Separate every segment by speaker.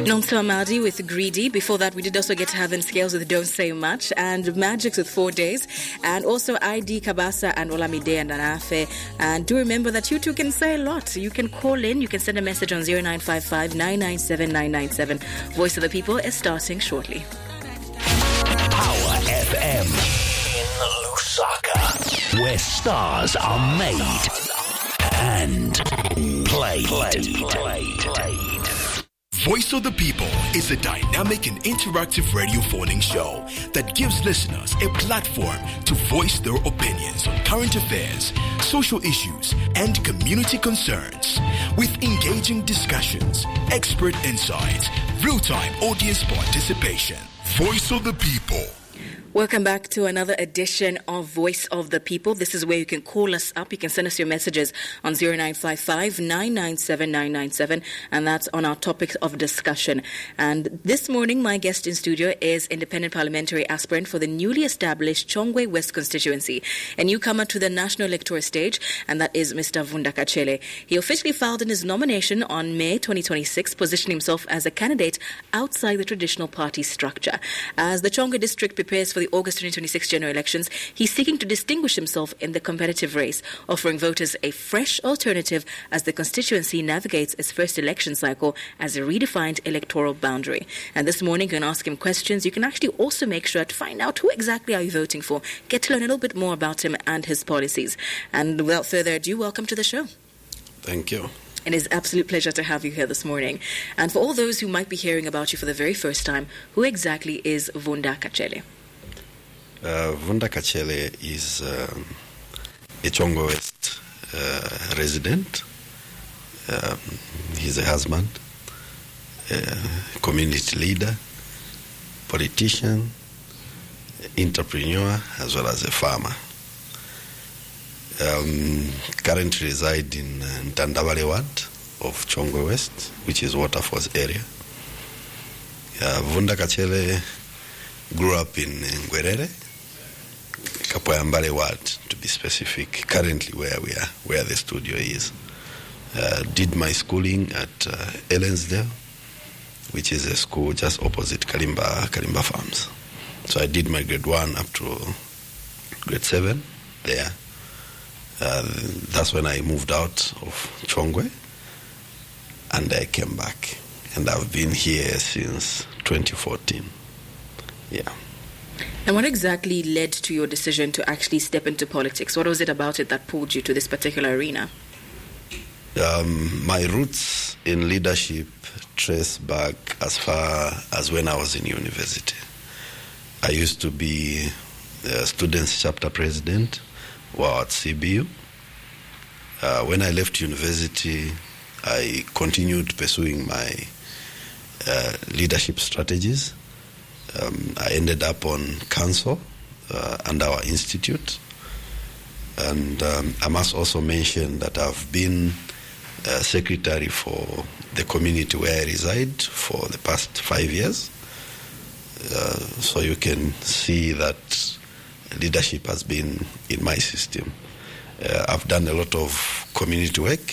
Speaker 1: Nonso Amadi with Greedy. Before that, we did also get to have in Scales with Don't Say Much, and Magics with 4 Days, and also ID Kabasa and Olamide and Anafe. And do remember that you too can say a lot. You can call in, you can send a message on 0955 997 997. Voice of the People is starting shortly.
Speaker 2: Power FM in Lusaka, where stars are made and played.
Speaker 3: Voice of the People is a dynamic and interactive radio phoning show that gives listeners a platform to voice their opinions on current affairs, social issues, and community concerns. With engaging discussions, expert insights, real-time audience participation. Voice of the People.
Speaker 1: Welcome back to another edition of Voice of the People. This is where you can call us up. You can send us your messages on 0955 997 997, and that's on our topic of discussion. And this morning, my guest in studio is independent parliamentary aspirant for the newly established Chongwe West constituency, a newcomer to the national electoral stage, and that is Mr. Vunda Kachele. He officially filed in his nomination on May 2026, positioning himself as a candidate outside the traditional party structure. As the Chongwe district prepares for the August 2026 general elections, he's seeking to distinguish himself in the competitive race, offering voters a fresh alternative as the constituency navigates its first election cycle as a redefined electoral boundary. And this morning, you can ask him questions. You can actually also make sure to find out who exactly are you voting for, get to learn a little bit more about him and his policies. And without further ado, welcome to the show.
Speaker 4: Thank you.
Speaker 1: It is an absolute pleasure to have you here this morning. And for all those who might be hearing about you for the very first time, who exactly is Vunda Kachele?
Speaker 4: Vunda Kachele is a Chongwe West resident. He's a husband, community leader, politician, entrepreneur, as well as a farmer. Currently reside in Tandavale ward of Chongwe West, which is Waterfalls area. Vunda Kachele grew up in Ngwerere, Kapoyambale ward to be specific, currently where the studio is. Did my schooling at Ellensdale, which is a school just opposite Kalimba Farms. So I did my grade 1 up to grade 7 there. That's when I moved out of Chongwe and I came back. And I've been here since 2014. Yeah.
Speaker 1: And what exactly led to your decision to actually step into politics? What was it about it that pulled you to this particular arena?
Speaker 4: My roots in leadership trace back as far as when I was in university. I used to be a students' chapter president at CBU. When I left university, I continued pursuing my leadership strategies. I ended up on council and our institute. And I must also mention that I've been secretary for the community where I reside for the past 5 years. So you can see that leadership has been in my system. I've done a lot of community work.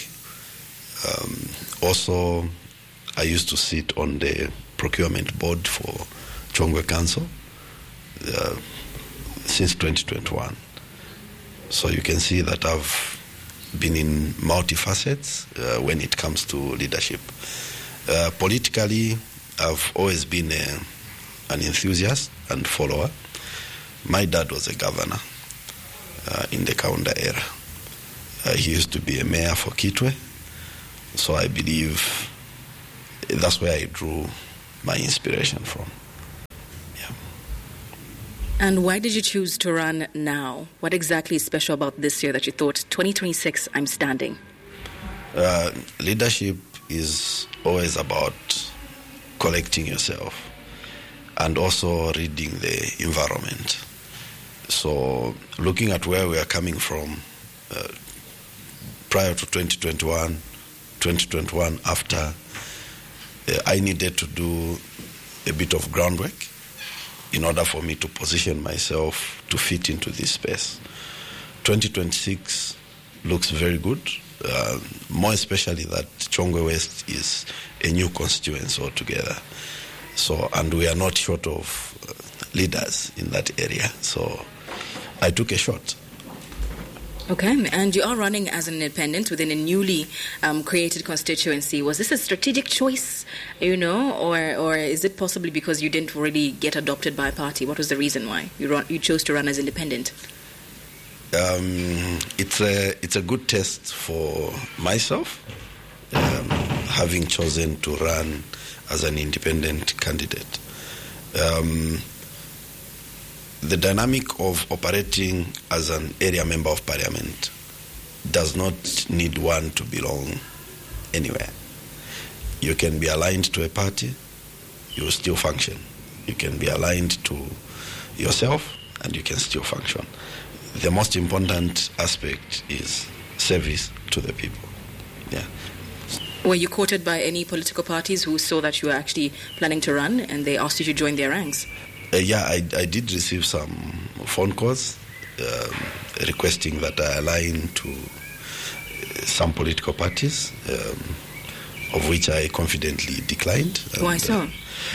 Speaker 4: Also, I used to sit on the procurement board for Chongwe Council since 2021. So you can see that I've been in multifacets when it comes to leadership. Politically, I've always been an enthusiast and follower. My dad was a governor in the Kaunda era. He used to be a mayor for Kitwe. So I believe that's where I drew my inspiration from.
Speaker 1: And why did you choose to run now? What exactly is special about this year that you thought, 2026, I'm standing?
Speaker 4: Leadership is always about collecting yourself and also reading the environment. So looking at where we are coming from prior to 2021 after, I needed to do a bit of groundwork in order for me to position myself to fit into this space. 2026 looks very good, more especially that Chongwe West is a new constituency altogether. So, and we are not short of leaders in that area. So I took a shot.
Speaker 1: Okay, and you are running as an independent within a newly created constituency. Was this a strategic choice, or is it possibly because you didn't really get adopted by a party? What was the reason why you chose to run as independent?
Speaker 4: It's a good test for myself, having chosen to run as an independent candidate. The dynamic of operating as an area member of parliament does not need one to belong anywhere. You can be aligned to a party, you will still function. You can be aligned to yourself, and you can still function. The most important aspect is service to the people. Yeah.
Speaker 1: Were you courted by any political parties who saw that you were actually planning to run and they asked you to join their ranks?
Speaker 4: I did receive some phone calls requesting that I align to some political parties, of which I confidently declined.
Speaker 1: Why so?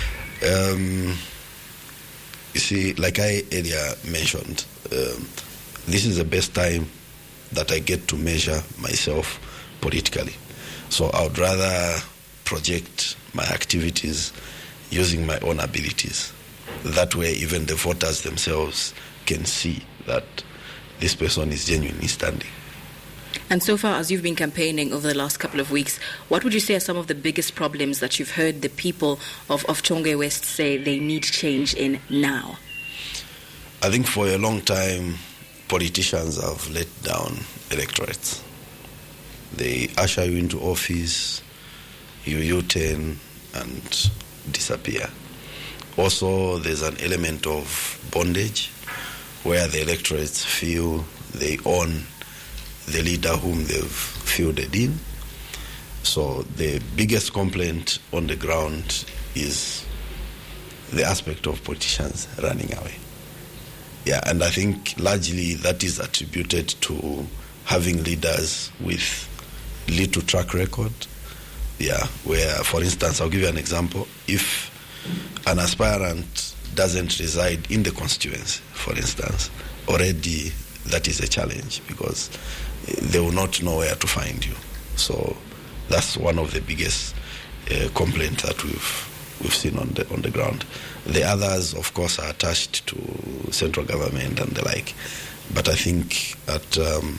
Speaker 4: You see, like I earlier mentioned, this is the best time that I get to measure myself politically. So I would rather project my activities using my own abilities. That way, even the voters themselves can see that this person is genuinely standing.
Speaker 1: And so far, as you've been campaigning over the last couple of weeks, what would you say are some of the biggest problems that you've heard the people of Chongwe West say they need change in now?
Speaker 4: I think for a long time, politicians have let down electorates. They usher you into office, you U-turn and disappear. Also, there's an element of bondage where the electorates feel they own the leader whom they've fielded in. So the biggest complaint on the ground is the aspect of politicians running away. Yeah, and I think largely that is attributed to having leaders with little track record. Yeah, where, for instance, I'll give you an example. If an aspirant doesn't reside in the constituency, for instance, already that is a challenge because they will not know where to find you. So that's one of the biggest complaints that we've seen on the ground. The others, of course, are attached to central government and the like. But I think at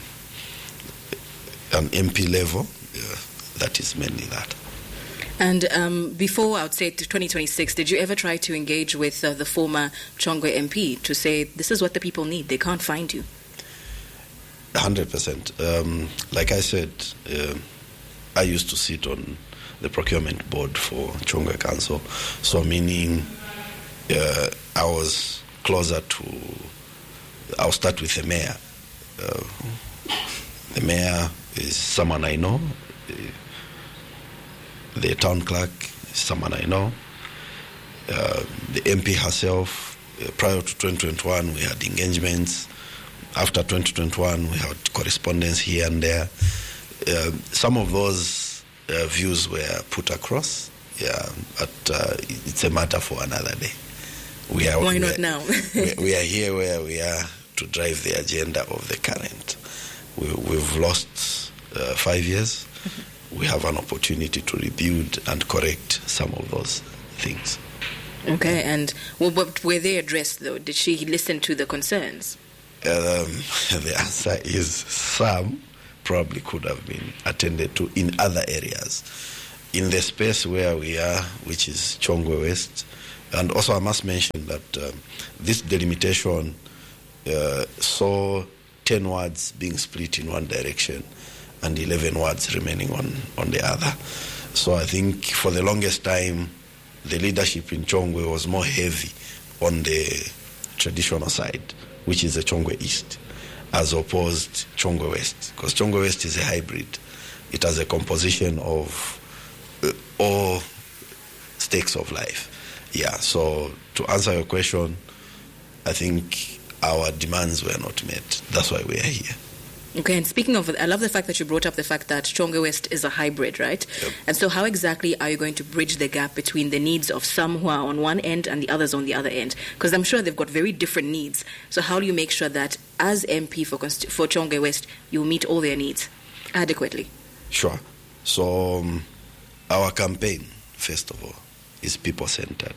Speaker 4: an MP level, that is mainly that.
Speaker 1: And before, I would say, to 2026, did you ever try to engage with the former Chongwe MP to say, this is what the people need, they can't find you?
Speaker 4: 100%. Like I said, I used to sit on the procurement board for Chongwe Council, so meaning I was closer to, I'll start with the mayor. The mayor is someone I know. The town clerk is someone I know. The MP herself, prior to 2021, we had engagements. After 2021, we had correspondence here and there. Some of those views were put across, but it's a matter for another day.
Speaker 1: Why not now?
Speaker 4: we are here where we are to drive the agenda of the current. We've lost 5 years. We have an opportunity to rebuild and correct some of those things.
Speaker 1: Okay, and what were they addressed, though? Did she listen to the concerns?
Speaker 4: The answer is some probably could have been attended to in other areas. In the space where we are, which is Chongwe West, and also I must mention that this delimitation saw 10 wards being split in one direction and 11 wards remaining on the other. So I think for the longest time, the leadership in Chongwe was more heavy on the traditional side, which is the Chongwe East, as opposed to Chongwe West, because Chongwe West is a hybrid. It has a composition of all stakes of life. Yeah, so to answer your question, I think our demands were not met. That's why we are here.
Speaker 1: Okay, and speaking of, I love the fact that you brought up the fact that Chongwe West is a hybrid, right?
Speaker 4: Yep.
Speaker 1: And so how exactly are you going to bridge the gap between the needs of some who are on one end and the others on the other end? Because I'm sure they've got very different needs. So how do you make sure that as MP for Chongwe West, you meet all their needs adequately?
Speaker 4: Sure. So our campaign, first of all, is people-centered.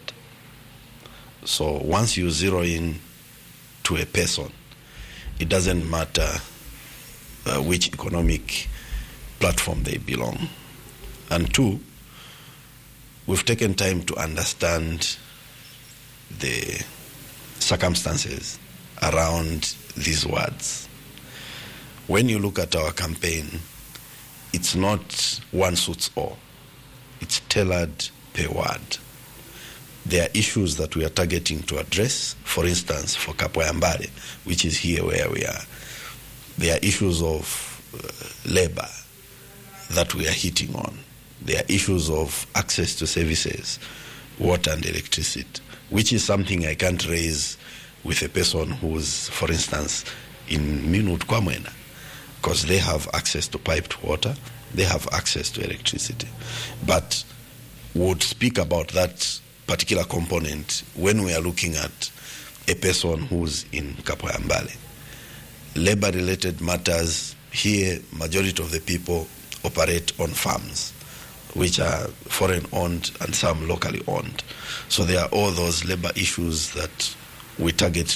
Speaker 4: So once you zero in to a person, it doesn't matter which economic platform they belong. And two, we've taken time to understand the circumstances around these words. When you look at our campaign, it's not one suits all. It's tailored per word. There are issues that we are targeting to address. For instance, for Kapwa Mbale, which is here where we are, there are issues of labor that we are hitting on. There are issues of access to services, water and electricity, which is something I can't raise with a person who's, for instance, in Minut Kwamwena, because they have access to piped water, they have access to electricity. But would speak about that particular component when we are looking at a person who's in Kapwa Mbale. Labor-related matters, here, majority of the people operate on farms, which are foreign-owned and some locally owned. So there are all those labor issues that we target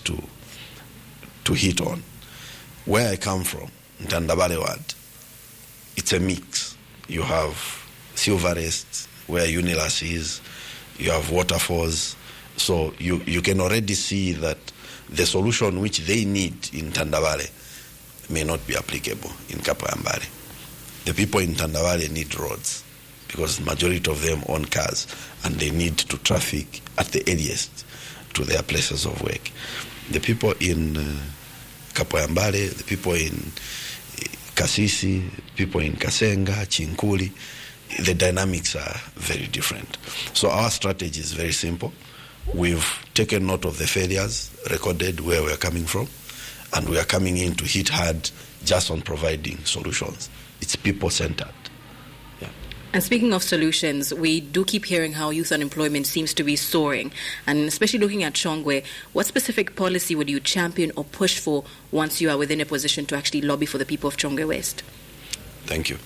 Speaker 4: to hit on. Where I come from, Ntandabale ward, it's a mix. You have Silverest, where Unilas is, you have waterfalls. So you can already see that the solution which they need in Tandabale may not be applicable in Kapwa Mbale. The people in Tandabale need roads because the majority of them own cars and they need to traffic at the earliest to their places of work. The people in Kapwa Mbale, the people in Kasisi, people in Kasenga, Chinkuli, the dynamics are very different. So our strategy is very simple. We've taken note of the failures, recorded where we're coming from, and we are coming in to hit hard just on providing solutions. It's people-centered. Yeah.
Speaker 1: And speaking of solutions, we do keep hearing how youth unemployment seems to be soaring. And especially looking at Chongwe, what specific policy would you champion or push for once you are within a position to actually lobby for the people of Chongwe West?
Speaker 4: Thank you.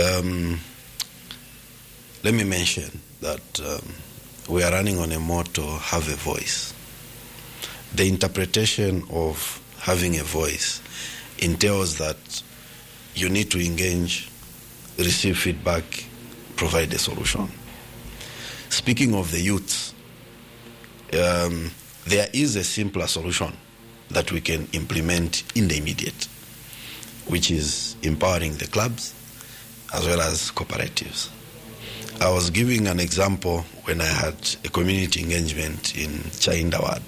Speaker 4: Let me mention that we are running on a motto, have a voice. The interpretation of having a voice entails that you need to engage, receive feedback, provide a solution. Speaking of the youth, there is a simpler solution that we can implement in the immediate, which is empowering the clubs as well as cooperatives. I was giving an example when I had a community engagement in Chainda ward.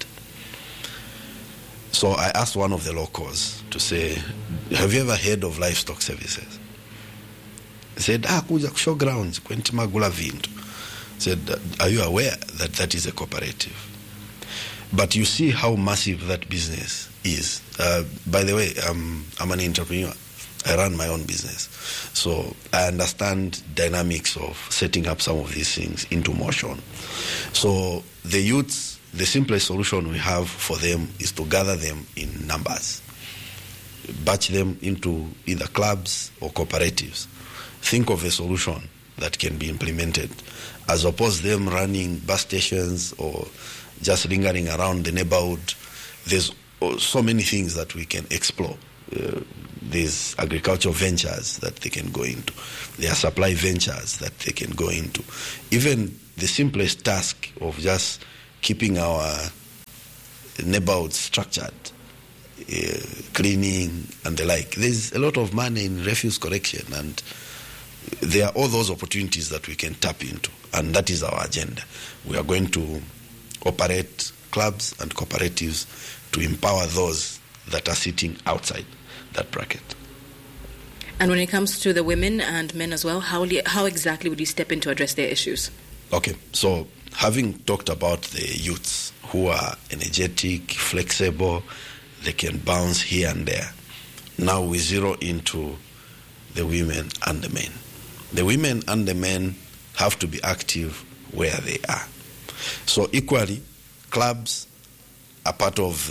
Speaker 4: So I asked one of the locals to say, have you ever heard of livestock services? He said, kuja kushow grounds, kwenti magula vindu. Said, are you aware that that is a cooperative? But you see how massive that business is. By the way, I'm an entrepreneur. I run my own business. So I understand dynamics of setting up some of these things into motion. So the youths, the simplest solution we have for them is to gather them in numbers, batch them into either clubs or cooperatives. Think of a solution that can be implemented as opposed to them running bus stations or just lingering around the neighborhood. There's so many things that we can explore. There's agricultural ventures that they can go into. There are supply ventures that they can go into. Even the simplest task of just keeping our neighborhood structured, cleaning and the like. There's a lot of money in refuse collection, and there are all those opportunities that we can tap into, and that is our agenda. We are going to operate clubs and cooperatives to empower those that are sitting outside that bracket.
Speaker 1: And when it comes to the women and men as well, how exactly would you step in to address their issues?
Speaker 4: Okay, so having talked about the youths who are energetic, flexible, they can bounce here and there, Now we zero into the women and the men. The women and the men have to be active where they are. So equally, clubs are part of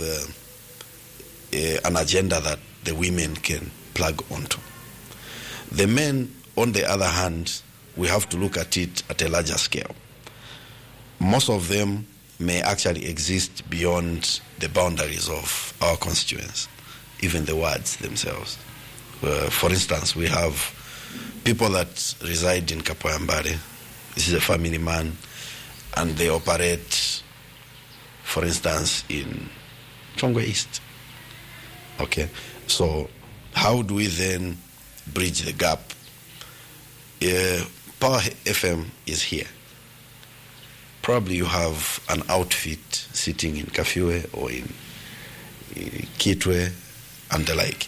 Speaker 4: an agenda that the women can plug onto. The men, on the other hand, we have to look at it at a larger scale. Most of them may actually exist beyond the boundaries of our constituents, even the wards themselves. For instance, we have people that reside in Kapoyambare. This is a family man, and they operate, for instance, in Chongwe East. Okay, so how do we then bridge the gap? Power FM is here. Probably you have an outfit sitting in Kafue or in Kitwe and the like.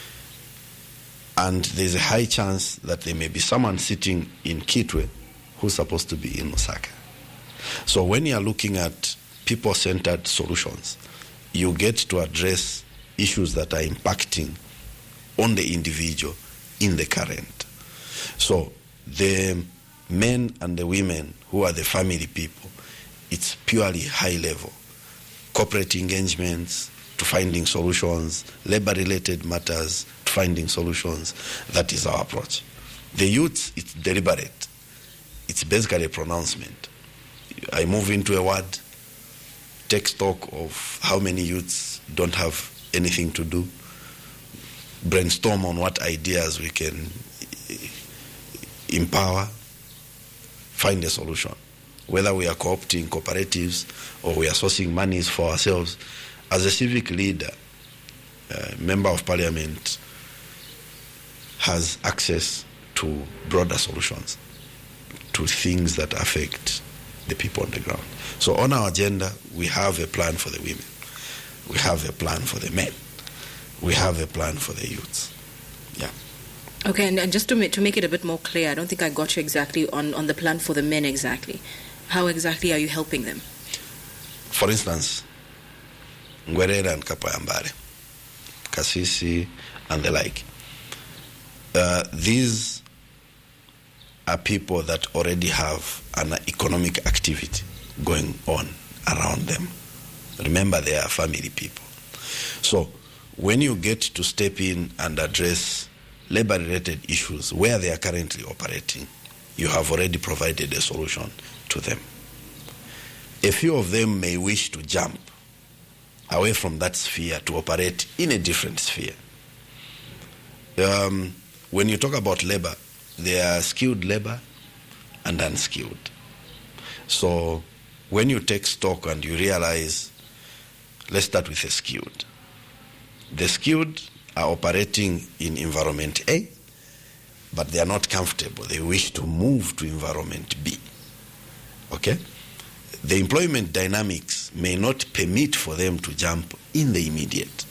Speaker 4: And there's a high chance that there may be someone sitting in Kitwe who's supposed to be in Lusaka. So when you're looking at people-centered solutions, you get to address issues that are impacting on the individual in the current. So the men and the women who are the family people, it's purely high level. Corporate engagements to finding solutions, labor-related matters to finding solutions. That is our approach. The youth, it's deliberate. It's basically a pronouncement. I move into a ward, take stock of how many youths don't have anything to do, brainstorm on what ideas we can empower, find a solution. Whether we are co-opting cooperatives or we are sourcing monies for ourselves, as a civic leader, member of parliament has access to broader solutions, to things that affect the people on the ground. So on our agenda, we have a plan for the women. We have a plan for the men. We have a plan for the youths. Yeah.
Speaker 1: Okay, and just to make it a bit more clear, I don't think I got you exactly on the plan for the men exactly. How exactly are you helping them?
Speaker 4: For instance, Ngwerere and Kapoyambare, Kasisi and the like. These are people that already have an economic activity going on around them. Remember, they are family people. So when you get to step in and address labor-related issues where they are currently operating, you have already provided a solution to them. A few of them may wish to jump away from that sphere to operate in a different sphere. When you talk about labor, there are skilled labor and unskilled. So when you take stock and you realize, let's start with the skilled. The skilled are operating in environment A, but they are not comfortable. They wish to move to environment B. Okay? The employment dynamics may not permit for them to jump in the immediate.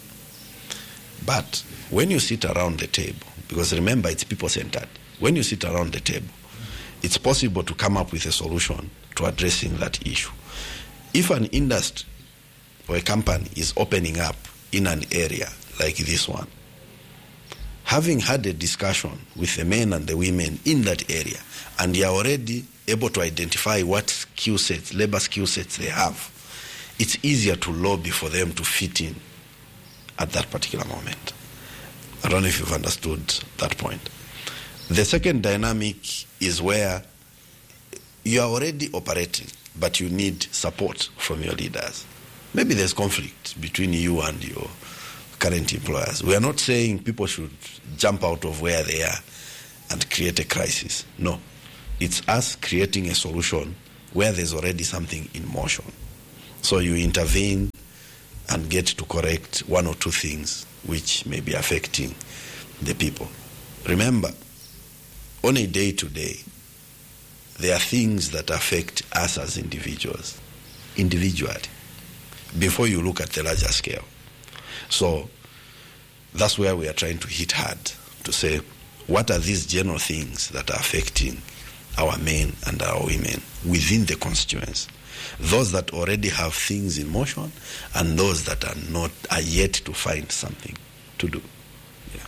Speaker 4: But when you sit around the table, because remember, it's people-centered, when you sit around the table, it's possible to come up with a solution to addressing that issue. If an industry or a company is opening up in an area like this one, having had a discussion with the men and the women in that area, and they are already able to identify what skill sets, labor skill sets they have, it's easier to lobby for them to fit in at that particular moment. I don't know if you've understood that point. The second dynamic is where you are already operating, but you need support from your leaders. Maybe there's conflict between you and your current employers. We are not saying people should jump out of where they are and create a crisis. No. It's us creating a solution where there's already something in motion. So you intervene and get to correct one or two things which may be affecting the people. Remember, on a day-to-day, there are things that affect us as individuals, individually, before you look at the larger scale. So that's where we are trying to hit hard, to say, what are these general things that are affecting our men and our women within the constituency? Those that already have things in motion and those that are yet to find something to do. Yeah.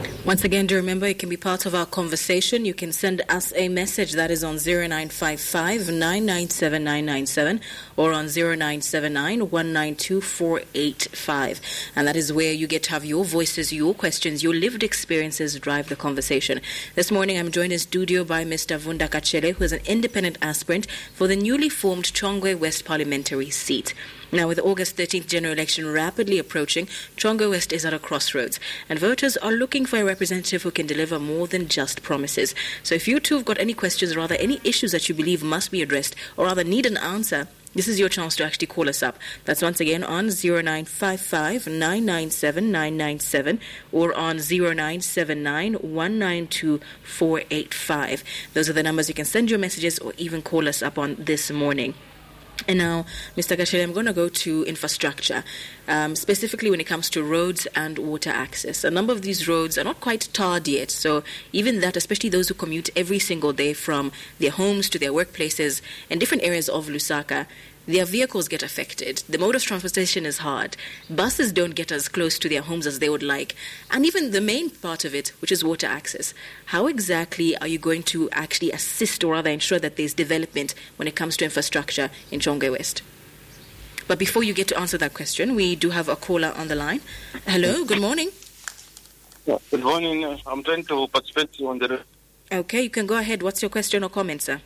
Speaker 1: Once again, do remember you can be part of our conversation. You can send us a message that is on 0955 997 997 or on 0979 192 485. And that is where you get to have your voices, your questions, your lived experiences drive the conversation. This morning, I'm joined in studio by Mr. Vunda Kachele, who is an independent aspirant for the newly formed Chongwe West parliamentary seat. Now, with the August 13th general election rapidly approaching, Chongwe West is at a crossroads, and voters are looking for a representative who can deliver more than just promises. So if you too have got any questions, or rather any issues that you believe must be addressed, or rather need an answer, this is your chance to actually call us up. That's once again on 0955 997 997 or on 0979 192 485. Those are the numbers you can send your messages or even call us up on this morning. And now, Mr. Kachele, I'm going to go to infrastructure, specifically when it comes to roads and water access. A number of these roads are not quite tarred yet, so even that, especially those who commute every single day from their homes to their workplaces in different areas of Lusaka, their vehicles get affected. The mode of transportation is hard. Buses don't get as close to their homes as they would like. And even the main part of it, which is water access. How exactly are you going to actually assist or rather ensure that there's development when it comes to infrastructure in Chongwe West? But before you get to answer that question, we do have a caller on the line. Hello, good morning.
Speaker 5: Good morning. I'm trying to participate on the...
Speaker 1: Okay, you can go ahead. What's your question or comment, sir?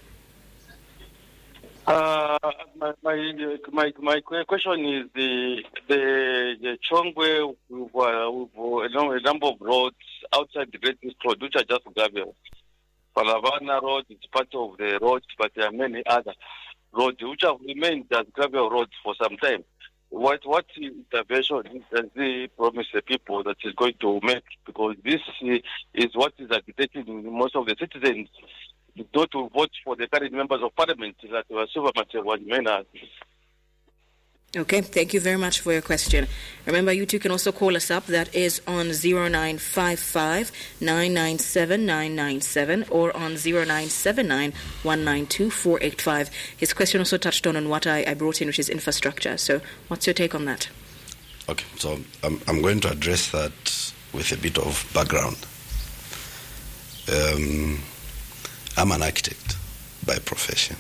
Speaker 5: My question is the Chongwe with a number of roads outside the Great East Road, which are just gravel. Palavana Road is part of the road, but there are many other roads which have remained as gravel roads for some time. What intervention does he promise the people that he's going to make? Because this is what is agitating most of the citizens not to vote for the current members of parliament that were Superman.
Speaker 1: Okay, thank you very much for your question. Remember, you too can also call us up. That is on 0955 997 997 or on 0979 192 485. His question also touched on what I brought in, which is infrastructure. So what's your take on that?
Speaker 4: Okay, so I'm going to address that with a bit of background. I'm an architect by profession.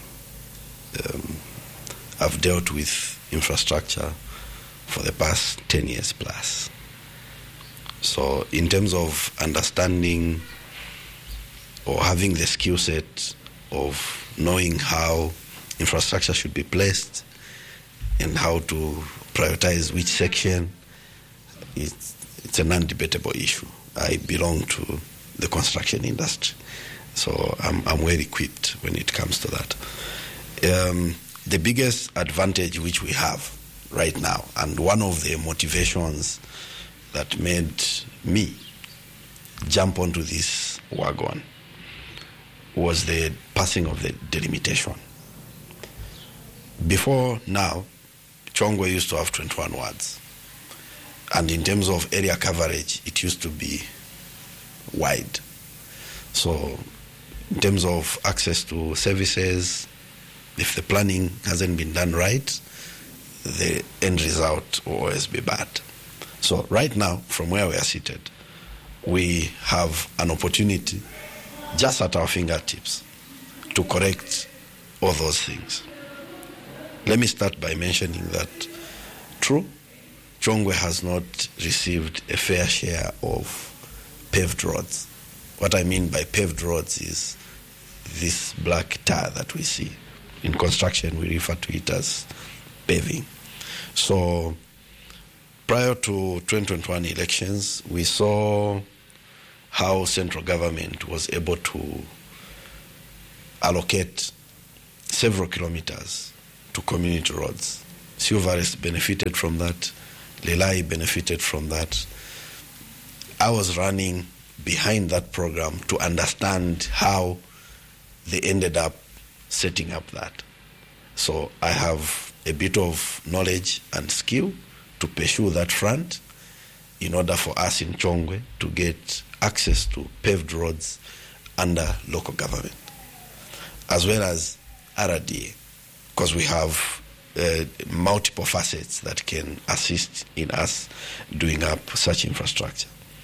Speaker 4: I've dealt with infrastructure for the past 10 years plus. So in terms of understanding or having the skill set of knowing how infrastructure should be placed and how to prioritize which section, it's a non-debatable issue. I belong to the construction industry, so I'm well equipped when it comes to that. The biggest advantage which we have right now, and one of the motivations that made me jump onto this wagon, was the passing of the delimitation. Before now, Chongwe used to have 21 wards. And in terms of area coverage, it used to be wide. So in terms of access to services, if the planning hasn't been done right, the end result will always be bad. So right now, from where we are seated, we have an opportunity just at our fingertips to correct all those things. Let me start by mentioning that, true, Chongwe has not received a fair share of paved roads. What I mean by paved roads is this black tar that we see. In construction, we refer to it as paving. So prior to 2021 elections, we saw how central government was able to allocate several kilometers to community roads. Silvares benefited from that. Lelai benefited from that. I was running behind that program to understand how they ended up setting up that. So I have a bit of knowledge and skill to pursue that front in order for us in Chongwe to get access to paved roads under local government, as well as RDA, because we have multiple facets that can assist in us doing up such infrastructure.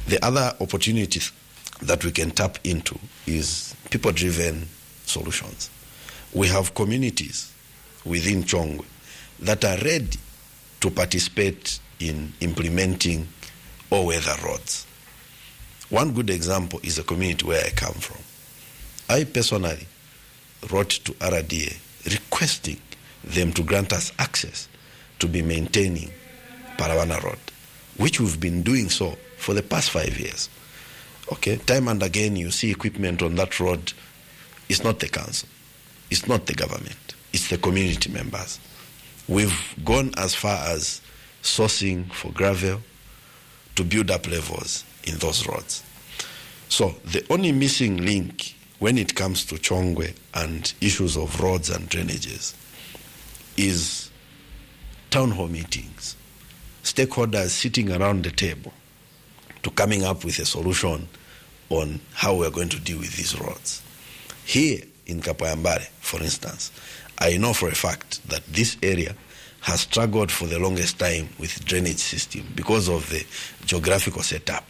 Speaker 4: The other opportunities that we can tap into is people-driven solutions. We have communities within Chongwe that are ready to participate in implementing all-weather roads. One good example is the community where I come from. I personally wrote to RDA requesting them to grant us access to be maintaining Paravana Road, which we've been doing so for the past 5 years. Okay, time and again you see equipment on that road. It's not the council, it's not the government, it's the community members. We've gone as far as sourcing for gravel to build up levels in those roads. So the only missing link when it comes to Chongwe and issues of roads and drainages is town hall meetings, stakeholders sitting around the table to coming up with a solution on how we're going to deal with these roads. Here in Kapayambare, for instance, I know for a fact that this area has struggled for the longest time with drainage system because of the geographical setup.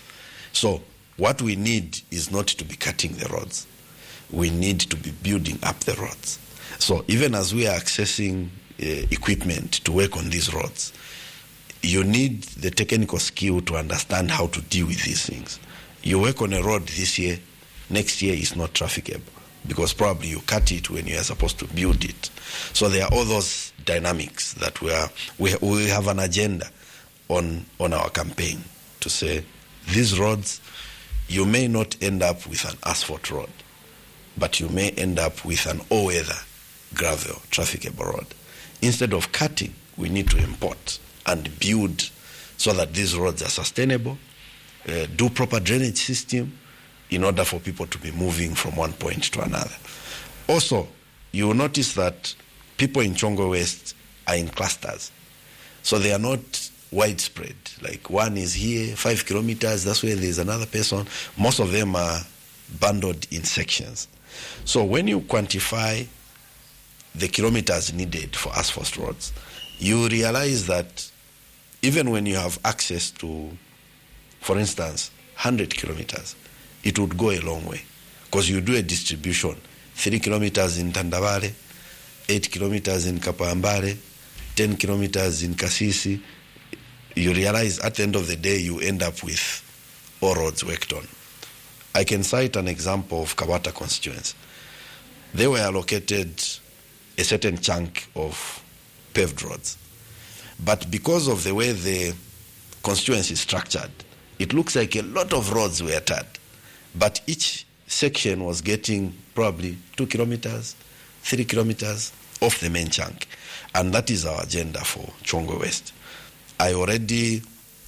Speaker 4: So what we need is not to be cutting the roads. We need to be building up the roads. So even as we are accessing equipment to work on these roads, you need the technical skill to understand how to deal with these things. You work on a road this year, next year is not trafficable because probably you cut it when you are supposed to build it. So there are all those dynamics that we have an agenda on our campaign to say these roads, you may not end up with an asphalt road, but you may end up with an all-weather gravel trafficable road. Instead of cutting, we need to import and build so that these roads are sustainable, do proper drainage system in order for people to be moving from one point to another. Also, you will notice that people in Chongwe West are in clusters. So they are not widespread. Like one is here, 5 kilometers, that's where there's another person. Most of them are bundled in sections. So when you quantify the kilometers needed for asphalt roads, you realize that even when you have access to, for instance, 100 kilometers, it would go a long way because you do a distribution, 3 kilometers in Tandavare, 8 kilometers in Kapayambare, 10 kilometers in Kasisi. You realize at the end of the day, you end up with all roads worked on. I can cite an example of Kawata constituency. They were allocated a certain chunk of paved roads. But because of the way the constituency is structured, it looks like a lot of roads were tarred. But each section was getting probably 2 kilometers, 3 kilometers off the main chunk. And that is our agenda for Chongwe West. I already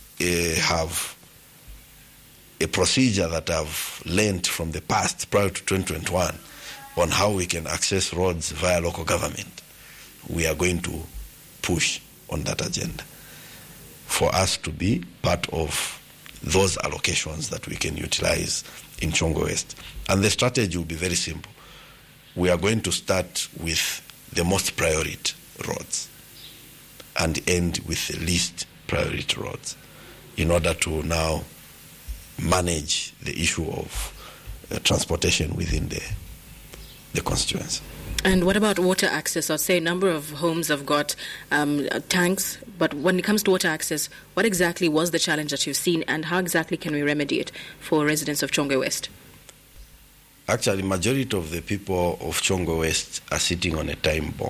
Speaker 4: have a procedure that I've learned from the past prior to 2021 on how we can access roads via local government. We are going to push on that agenda for us to be part of those allocations that we can utilize in Chongwe West. And the strategy will be very simple. We are going to start with the most priority roads and end with the least priority roads in order to now manage the issue of transportation within the constituency.
Speaker 1: And what about water access? I'd say a number of homes have got tanks, but when it comes to water access, what exactly was the challenge that you've seen and how exactly can we remedy it for residents of Chongwe West?
Speaker 4: Actually, majority of the people of Chongwe West are sitting on a time bomb.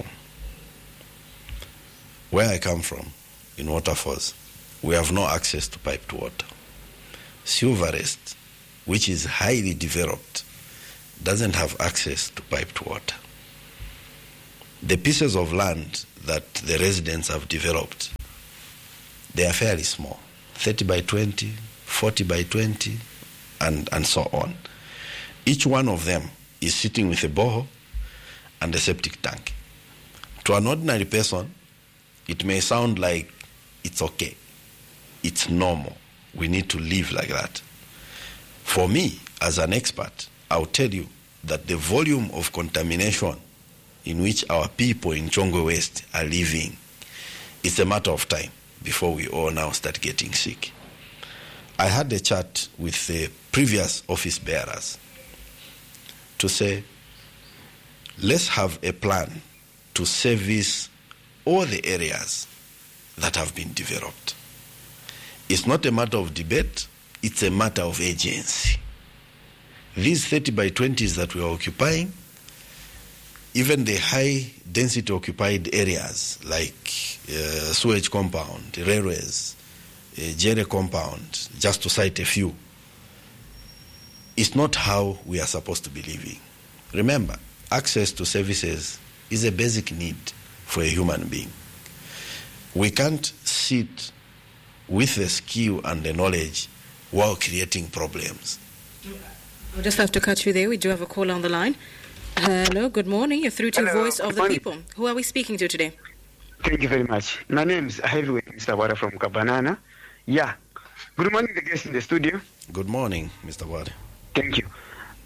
Speaker 4: Where I come from, in Waterfalls, we have no access to piped water. Silverest, which is highly developed, doesn't have access to piped water. The pieces of land that the residents have developed, they are fairly small, 30 by 20, 40 by 20, and so on. Each one of them is sitting with a borehole and a septic tank. To an ordinary person, it may sound like it's okay, it's normal, we need to live like that. For me, as an expert, I'll tell you that the volume of contamination in which our people in Chongwe West are living, it's a matter of time before we all now start getting sick. I had a chat with the previous office bearers to say, let's have a plan to service all the areas that have been developed. It's not a matter of debate, it's a matter of agency. These 30 by 20s that we are occupying, even the high density occupied areas like sewage compound, railways, Jere compound, just to cite a few, it's not how we are supposed to be living. Remember, access to services is a basic need for a human being. We can't sit with the skill and the knowledge while creating problems.
Speaker 1: I'll just have to cut you there. We do have a caller on the line. Hello, good morning. You're through to Voice of the People. Who are we speaking to today?
Speaker 6: Thank you very much. My name is Heavyweight Mr. Wada from Kabanana. Yeah. Good morning, the guests in the studio.
Speaker 4: Good morning, Mr. Wada.
Speaker 6: Thank you.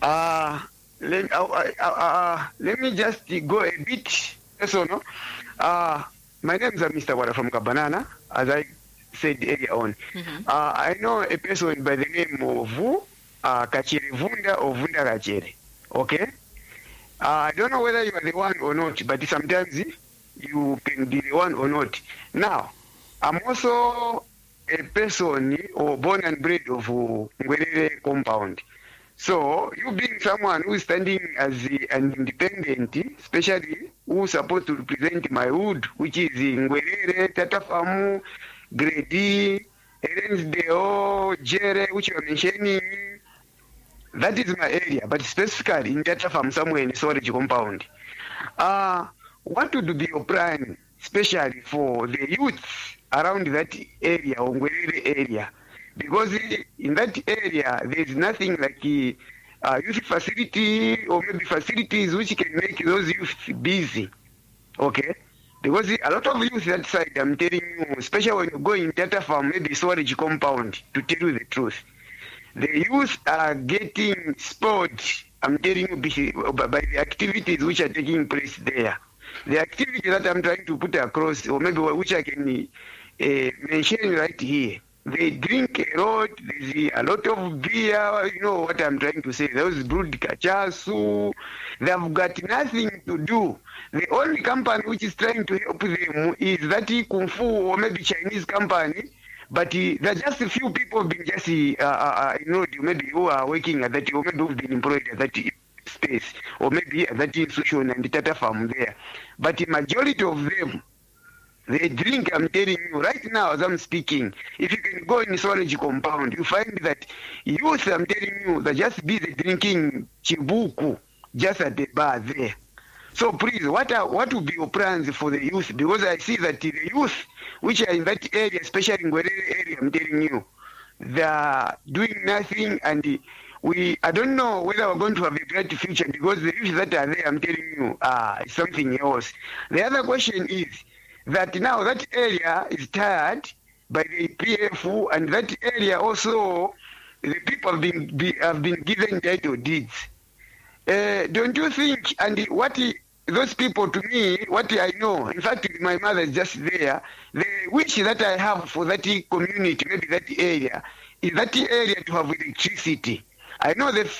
Speaker 6: Let me just go a bit. No? My name is Mr. Wada from Kabanana, as I said earlier on. I know a person by the name of Kachere Vunda or Vunda Kachere. Okay? I don't know whether you are the one or not, but sometimes you can be the one or not. Now, I'm also a person or born and bred of Ngwerere compound. So, you being someone who is standing as an independent, especially who is supposed to represent my hood, which is Ngwerere, Tatafamu, Grady, Erensdeo, Jere, which you are mentioning, that is my area, but specifically in Tatafamu, somewhere in the storage compound. What would be your plan, especially for the youth around that area, or Ngwerere area? Because in that area, there is nothing like a youth facility or maybe facilities which can make those youth busy. Okay? Because a lot of youth that side, I'm telling you, especially when you go in Tatafamu, maybe storage compound, to tell you the truth, the youth are getting spoiled, I'm telling you, by the activities which are taking place there. The activity that I'm trying to put across, or maybe which I can mention right here, they drink a lot, there's a lot of beer, you know what I'm trying to say, those brewed kachasu, they've got nothing to do. The only company which is trying to help them is that Kung Fu or maybe Chinese company, but there are just a few people being just, maybe who are working at that, or maybe who've been employed at that space, or maybe at that institution and the Tatafamu there. But the majority of them, they drink, I'm telling you, right now as I'm speaking, if you can go in storage compound, you find that youth, I'm telling you, they're just busy drinking chibuku just at the bar there. So please, what would be your plans for the youth? Because I see that the youth, which are in that area, especially in Ngwerere area, I'm telling you, they're doing nothing, and I don't know whether we're going to have a bright future, because the youth that are there, I'm telling you, is something else. The other question is that now that area is tired by the PF, and that area also, the people have been given title deeds. Don't you think, and what those people, to me, what I know, in fact, my mother is just there, the wish that I have for that community, maybe that area, is that area to have electricity. I know the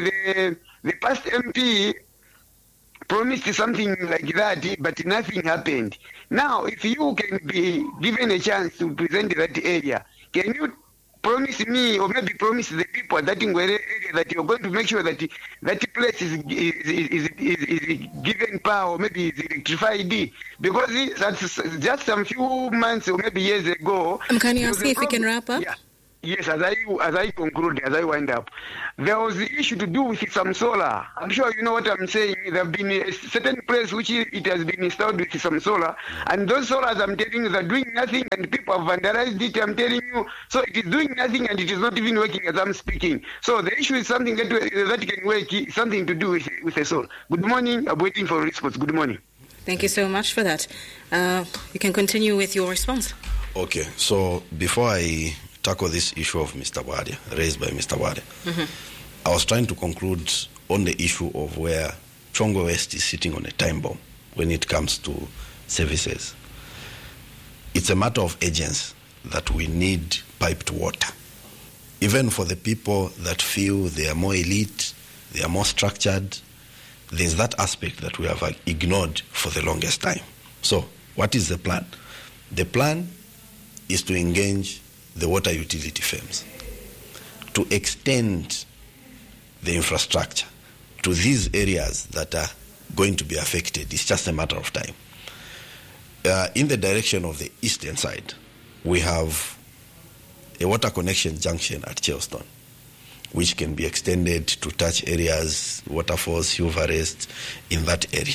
Speaker 6: past MP promised something like that, but nothing happened. Now, if you can be given a chance to present that area, can you promise me, or maybe promise the people at that Ngwerere area, that you're going to make sure that that place is given power, or maybe is electrified? Because that's just some few months or maybe years ago.
Speaker 1: Can you ask me if we can wrap up?
Speaker 6: Yeah. Yes, as I conclude, as I wind up, there was the issue to do with some solar. I'm sure you know what I'm saying. There have been a certain place which it has been installed with some solar, and those solars, I'm telling you, they're doing nothing, and people have vandalized it, I'm telling you. So it is doing nothing, and it is not even working as I'm speaking. So the issue is something that can work, something to do with the solar. Good morning. I'm waiting for a response. Good morning.
Speaker 1: Thank you so much for that. You can continue with your response.
Speaker 4: Okay, so before I tackle this issue of Mr. Wade, raised by Mr. Wade, I was trying to conclude on the issue of where Chongwe West is sitting on a time bomb when it comes to services. It's a matter of urgency that we need piped water even for the people that feel they are more elite, they are more structured, there's that aspect that we have ignored for the longest time. So, what is the plan? The plan is to engage the water utility firms to extend the infrastructure to these areas that are going to be affected. It's just a matter of time. In the direction of the eastern side, we have a water connection junction at Chelston, which can be extended to touch areas, waterfalls, Silver Rest, in that area.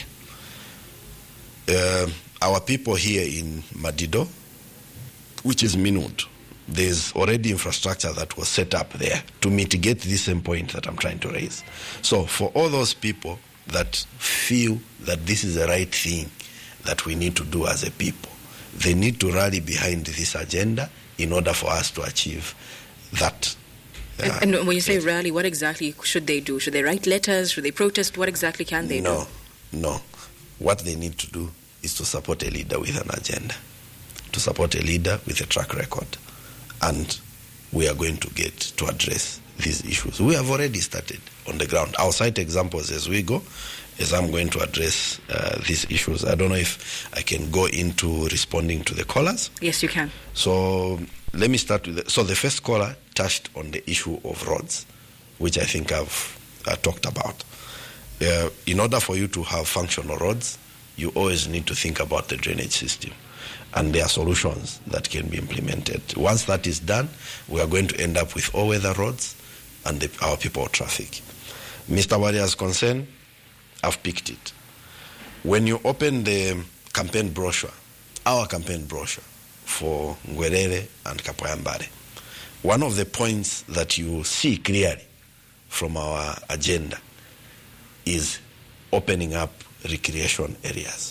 Speaker 4: Our people here in Madido, which is Minwood, there's already infrastructure that was set up there to mitigate this same point that I'm trying to raise. So for all those people that feel that this is the right thing that we need to do as a people, they need to rally behind this agenda in order for us to achieve that.
Speaker 1: And when you say rally, what exactly should they do? Should they write letters? Should they protest? What exactly can they do?
Speaker 4: No. What they need to do is to support a leader with an agenda, to support a leader with a track record. And we are going to get to address these issues. We have already started on the ground. I'll cite examples as we go, as I'm going to address these issues. I don't know if I can go into responding to the callers.
Speaker 1: Yes, you can.
Speaker 4: So let me start with so the first caller touched on the issue of roads, which I think I've talked about. In order for you to have functional roads, you always need to think about the drainage system. And there are solutions that can be implemented. Once that is done, we are going to end up with all-weather roads and our people traffic. Mr. Warrior's concern, I've picked it. When you open the campaign brochure, our campaign brochure for Ngwerere and Kapoyambare, one of the points that you see clearly from our agenda is opening up recreation areas.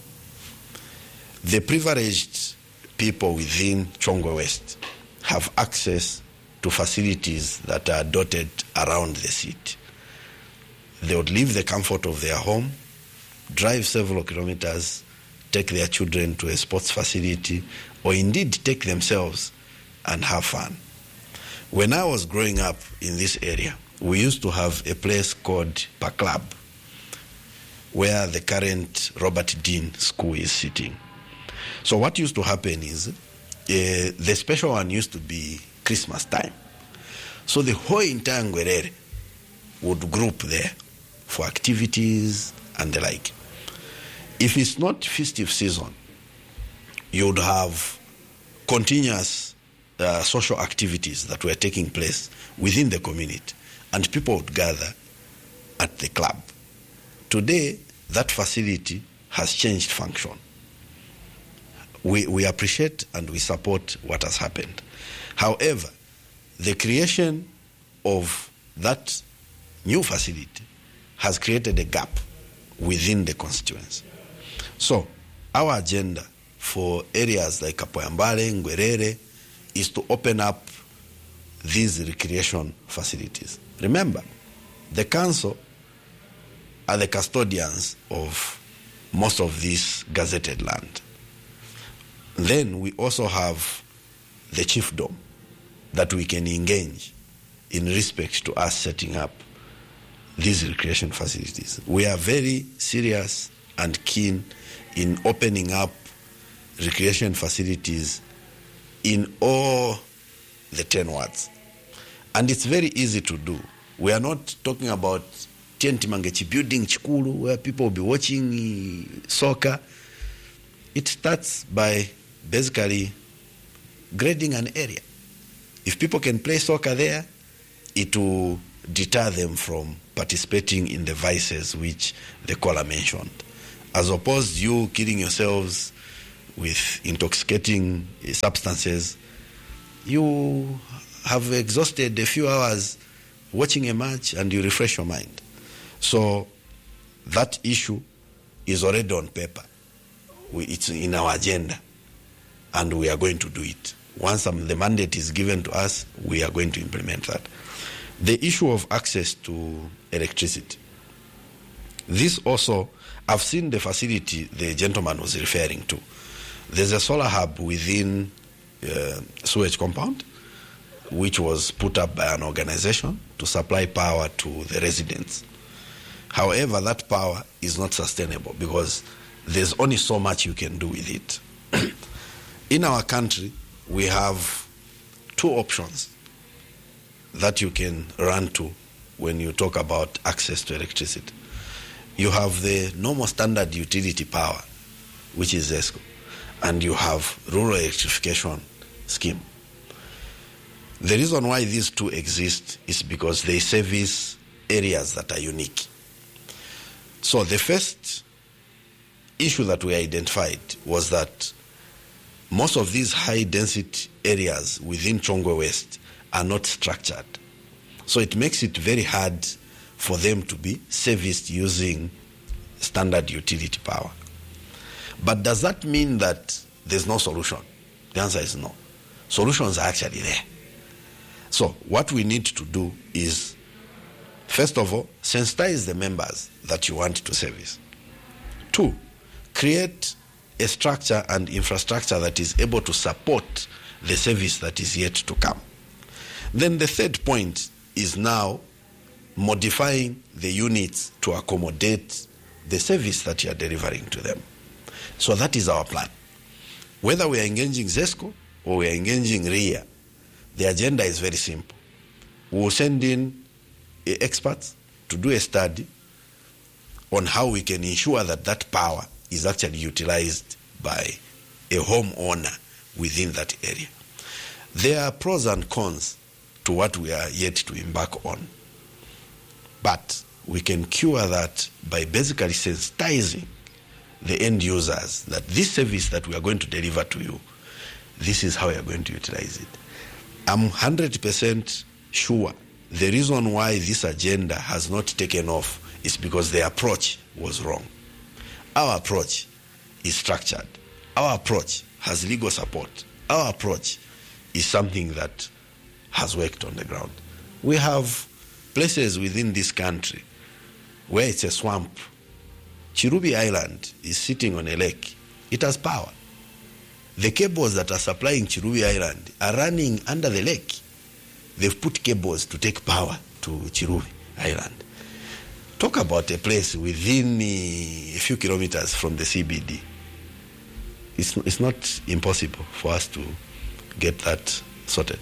Speaker 4: The privileged people within Chongwe West have access to facilities that are dotted around the city. They would leave the comfort of their home, drive several kilometers, take their children to a sports facility, or indeed take themselves and have fun. When I was growing up in this area, we used to have a place called Club, where the current Robert Dean School is sitting. So what used to happen is the special one used to be Christmas time. So the whole entire Ngwerere would group there for activities and the like. If it's not festive season, you would have continuous social activities that were taking place within the community, and people would gather at the club. Today, that facility has changed function. We appreciate and we support what has happened. However, the creation of that new facility has created a gap within the constituency. So, our agenda for areas like Kapoyambare, Ngwerere, is to open up these recreation facilities. Remember, the council are the custodians of most of this gazetted land. Then we also have the chiefdom that we can engage in respect to us setting up these recreation facilities. We are very serious and keen in opening up recreation facilities in all the 10 wards. And it's very easy to do. We are not talking about TNT Mangechi building Chikulu where people will be watching soccer. It starts by basically grading an area. If people can play soccer there, it will deter them from participating in the vices which the caller mentioned. As opposed to you killing yourselves with intoxicating substances, you have exhausted a few hours watching a match and you refresh your mind. So that issue is already on paper. It's in our agenda and we are going to do it. Once the mandate is given to us, we are going to implement that. The issue of access to electricity. This also, I've seen the facility the gentleman was referring to. There's a solar hub within sewage compound which was put up by an organization to supply power to the residents. However, that power is not sustainable because there's only so much you can do with it. In our country, we have two options that you can run to when you talk about access to electricity. You have the normal standard utility power, which is ZESCO, and you have rural electrification scheme. The reason why these two exist is because they service areas that are unique. So the first issue that we identified was that most of these high-density areas within Chongwe West are not structured. So it makes it very hard for them to be serviced using standard utility power. But does that mean that there's no solution? The answer is no. Solutions are actually there. So what we need to do is, first of all, sensitize the members that you want to service. 2, create a structure and infrastructure that is able to support the service that is yet to come. Then the third point is now modifying the units to accommodate the service that you are delivering to them. So that is our plan. Whether we are engaging ZESCO or we are engaging RIA, the agenda is very simple. We will send in experts to do a study on how we can ensure that that power is actually utilized by a homeowner within that area. There are pros and cons to what we are yet to embark on. But we can cure that by basically sensitizing the end users that this service that we are going to deliver to you, this is how we are going to utilize it. I'm 100% sure the reason why this agenda has not taken off is because the approach was wrong. Our approach is structured. Our approach has legal support. Our approach is something that has worked on the ground. We have places within this country where it's a swamp. Chirubi Island is sitting on a lake. It has power. The cables that are supplying Chirubi Island are running under the lake. They've put cables to take power to Chirubi Island. Talk about a place within a few kilometers from the CBD. It's not impossible for us to get that sorted.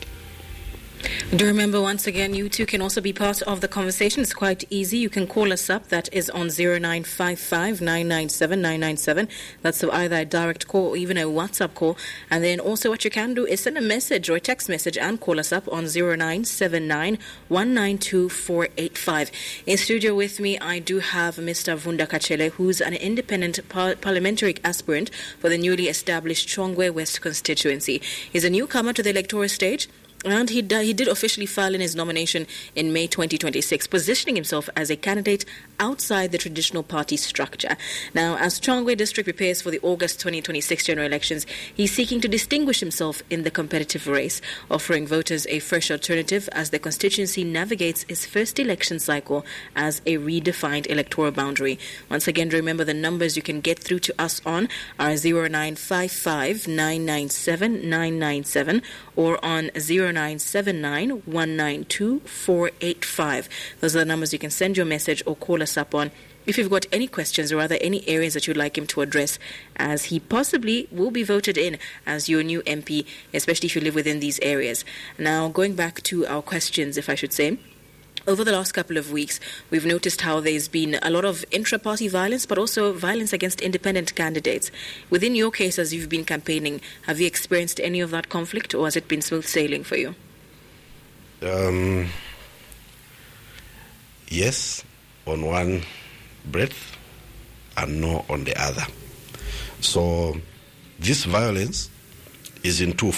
Speaker 1: Do remember, once again, you too can also be part of the conversation. It's quite easy. You can call us up. That is on 0955 997 997. That's either a direct call or even a WhatsApp call. And then also what you can do is send a message or a text message and call us up on 0979 192 485. In studio with me, I do have Mr. Vunda Kachele, who's an independent parliamentary aspirant for the newly established Chongwe West constituency. He's a newcomer to the electoral stage, and he did officially file in his nomination in May 2026, positioning himself as a candidate outside the traditional party structure. Now, as Chongwe District prepares for the August 2026 general elections, he's seeking to distinguish himself in the competitive race, offering voters a fresh alternative as the constituency navigates its first election cycle as a redefined electoral boundary. Once again, remember the numbers you can get through to us on are 0955 997 997 or on 0979 192 485. Those are the numbers you can send your message or call us up on if you've got any questions or rather any areas that you'd like him to address, as he possibly will be voted in as your new MP, especially if you live within these areas. Now, going back to our questions, if I should say, over the last couple of weeks, we've noticed how there's been a lot of intra-party violence, but also violence against independent candidates. Within your case, as you've been campaigning, have you experienced any of that conflict, or has it been smooth sailing for you?
Speaker 4: Yes, on one breath, and no on the other. So this violence is in two